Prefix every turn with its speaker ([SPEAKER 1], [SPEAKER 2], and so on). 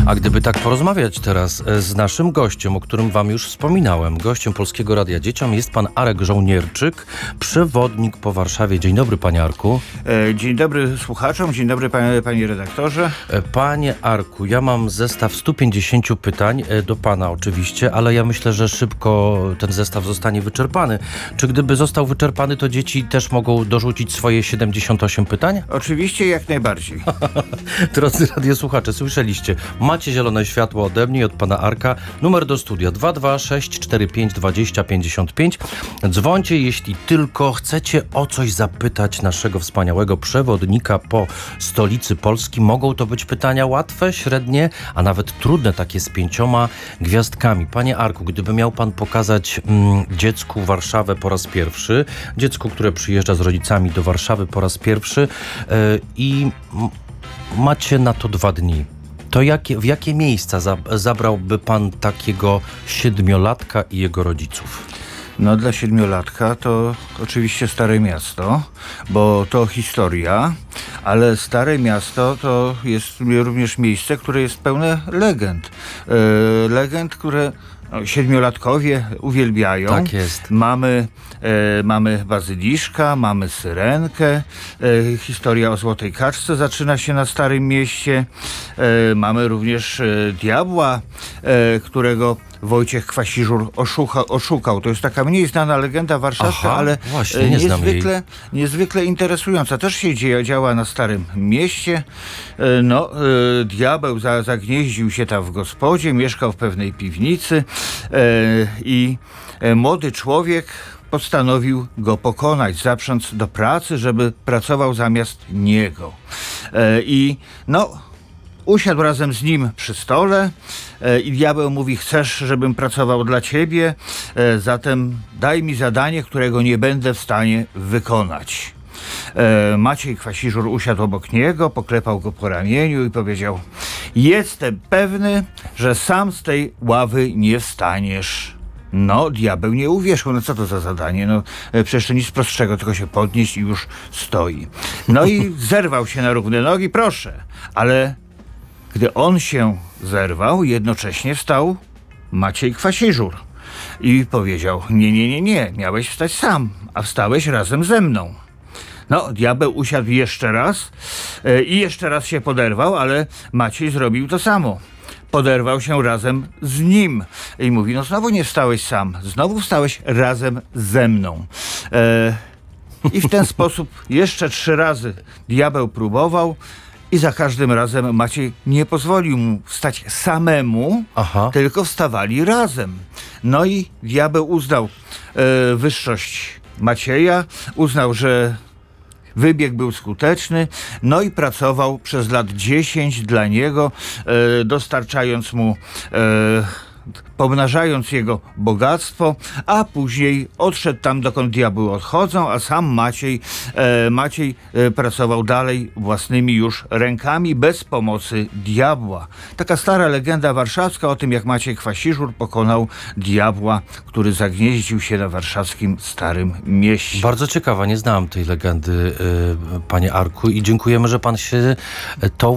[SPEAKER 1] A gdyby tak porozmawiać teraz z naszym gościem, o którym wam już wspominałem, gościem Polskiego Radia Dzieciom jest pan Arek Żołnierczyk, przewodnik po Warszawie. Dzień dobry, panie Arku.
[SPEAKER 2] Dzień dobry słuchaczom, dzień dobry panie redaktorze.
[SPEAKER 1] Panie Arku, ja mam zestaw 150 pytań do pana oczywiście, ale ja myślę, że szybko ten zestaw zostanie wyczerpany. Czy gdyby został wyczerpany, to dzieci też mogą dorzucić swoje 78 pytań?
[SPEAKER 2] Oczywiście, jak najbardziej.
[SPEAKER 1] Drodzy radiosłuchacze, słyszeliście, macie zielone światło ode mnie i od pana Arka. Numer do studia 22645 20 55. Dzwońcie, jeśli tylko chcecie o coś zapytać naszego wspaniałego przewodnika po stolicy Polski. Mogą to być pytania łatwe, średnie, a nawet trudne, takie z 5 gwiazdkami. Panie Arku, gdyby miał pan pokazać dziecku Warszawę po raz pierwszy, dziecku, które przyjeżdża z rodzicami do Warszawy po raz pierwszy i macie na to 2 dni, to w jakie miejsca zabrałby pan takiego 7-latka i jego rodziców?
[SPEAKER 2] No dla 7-latka to oczywiście Stare Miasto, bo to historia, ale Stare Miasto to jest również miejsce, które jest pełne legend. Legend, które 7-latkowie uwielbiają.
[SPEAKER 1] Tak jest.
[SPEAKER 2] Mamy bazyliszka, mamy syrenkę, historia o Złotej Kaczce zaczyna się na Starym Mieście. Mamy również diabła, którego Wojciech Kwasiżur oszukał. To jest taka mniej znana legenda warszawska, ale
[SPEAKER 1] właśnie, nie znam jej.
[SPEAKER 2] niezwykle interesująca. Też się działa na Starym Mieście. Diabeł zagnieździł się tam w gospodzie, mieszkał w pewnej piwnicy i młody człowiek postanowił go pokonać, zaprząc do pracy, żeby pracował zamiast niego. Usiadł razem z nim przy stole i diabeł mówi: chcesz, żebym pracował dla ciebie, zatem daj mi zadanie, którego nie będę w stanie wykonać. Maciej Kwasiżur usiadł obok niego, poklepał go po ramieniu i powiedział: jestem pewny, że sam z tej ławy nie wstaniesz. Diabeł nie uwierzył. Co to za zadanie? Przecież to nic prostszego, tylko się podnieść i już stoi. I zerwał się na równe nogi, proszę, ale gdy on się zerwał, jednocześnie wstał Maciej Kwasiżur i powiedział: nie, miałeś wstać sam, a wstałeś razem ze mną. Diabeł usiadł jeszcze raz i jeszcze raz się poderwał, ale Maciej zrobił to samo. Poderwał się razem z nim i mówi: znowu nie wstałeś sam, znowu wstałeś razem ze mną. I w ten sposób jeszcze 3 razy diabeł próbował i za każdym razem Maciej nie pozwolił mu wstać samemu, tylko wstawali razem. I diabeł uznał wyższość Macieja, uznał, że wybieg był skuteczny, i pracował przez lat 10 dla niego, dostarczając mu, pomnażając jego bogactwo, a później odszedł tam, dokąd diabły odchodzą, a sam Maciej pracował dalej własnymi już rękami, bez pomocy diabła. Taka stara legenda warszawska o tym, jak Maciej Kwasiżur pokonał diabła, który zagnieździł się na warszawskim Starym Mieście.
[SPEAKER 1] Bardzo ciekawa, nie znałam tej legendy, panie Arku, i dziękujemy, że pan się tą